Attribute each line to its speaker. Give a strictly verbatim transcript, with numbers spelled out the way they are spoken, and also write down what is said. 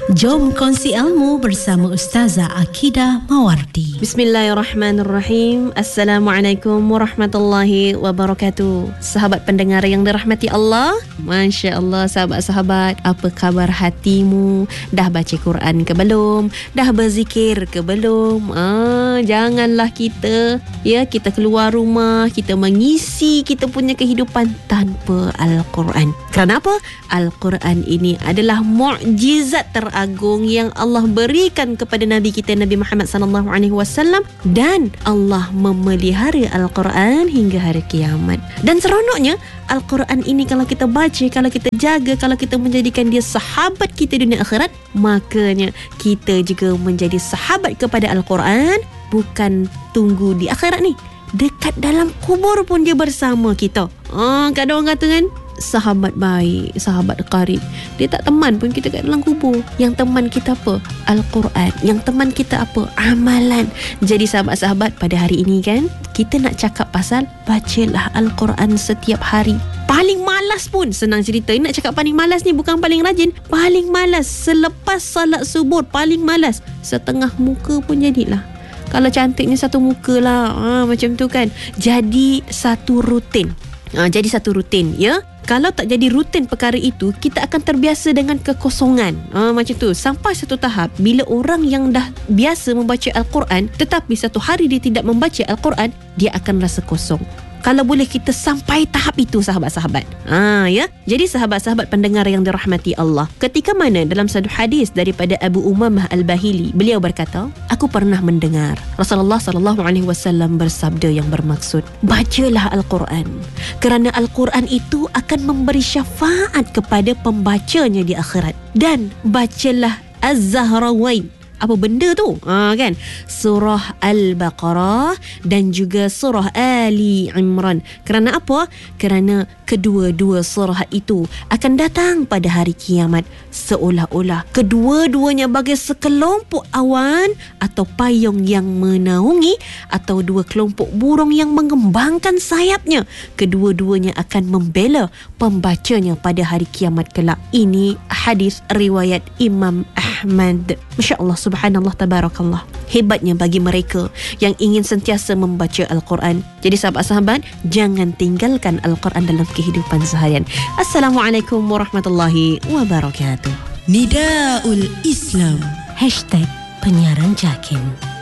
Speaker 1: Jom kongsi ilmu bersama Ustazah Akidah Mawardi.
Speaker 2: Bismillahirrahmanirrahim. Assalamualaikum warahmatullahi wabarakatuh. Sahabat pendengar yang dirahmati Allah, Masya Allah, sahabat-sahabat, apa kabar hatimu? Dah baca Quran ke belum? Dah berzikir ke belum? Ah, janganlah kita ya kita keluar rumah, kita mengisi kita punya kehidupan tanpa Al-Quran. Kerana apa? Al-Quran ini adalah mukjizat teragung yang Allah berikan kepada Nabi kita Nabi Muhammad sallallahu alaihi wasallam, dan Allah memelihara Al-Quran hingga hari kiamat. Dan seronoknya Al-Quran ini kalau kita baca, kalau kita jaga, kalau kita menjadikan dia sahabat kita dunia akhirat, makanya kita juga menjadi sahabat kepada Al-Quran. Bukan tunggu di akhirat ni, dekat dalam kubur pun dia bersama kita. Ah, kadang orang kata kan, sahabat baik, sahabat karib, dia tak teman pun kita kat dalam kubur. Yang teman kita apa? Al-Quran. Yang teman kita apa? Amalan. Jadi sahabat-sahabat, pada hari ini kan, kita nak cakap pasal bacalah Al-Quran setiap hari. Paling malas pun, senang cerita, nak cakap paling malas ni bukan paling rajin, paling malas selepas salat subuh, paling malas setengah muka pun jadilah. Kalau cantiknya satu muka lah, ha, macam tu kan. Jadi satu rutin. Ha, jadi satu rutin, ya. Kalau tak jadi rutin perkara itu, kita akan terbiasa dengan kekosongan. Ha, macam tu. Sampai satu tahap, bila orang yang dah biasa membaca Al-Quran, tetapi satu hari dia tidak membaca Al-Quran, dia akan rasa kosong. Kalau boleh kita sampai tahap itu, sahabat-sahabat. Ha, ya. Jadi sahabat-sahabat pendengar yang dirahmati Allah, ketika mana dalam satu hadis daripada Abu Umamah Al-Bahili, beliau berkata, aku pernah mendengar Rasulullah sallallahu alaihi wasallam bersabda yang bermaksud, bacalah Al-Quran, kerana Al-Quran itu akan memberi syafaat kepada pembacanya di akhirat. Dan bacalah Az-Zahrawain. Apa benda tu? Ha, kan? Surah Al-Baqarah dan juga surah Ali Imran. Kerana apa? Kerana kedua-dua surah itu akan datang pada hari kiamat, seolah-olah kedua-duanya bagai sekelompok awan atau payung yang menaungi, atau dua kelompok burung yang mengembangkan sayapnya. Kedua-duanya akan membela pembacanya pada hari kiamat kelak. Ini hadis riwayat Imam Ahmad. Masya Allah, subhanallah, tabarakallah. Hebatnya bagi mereka yang ingin sentiasa membaca Al-Quran. Jadi sahabat-sahabat, jangan tinggalkan Al-Quran dalam kehidupan seharian. Assalamualaikum warahmatullahi wabarakatuh.
Speaker 1: Nidaul Islam, hashtag penyiaran Jakim.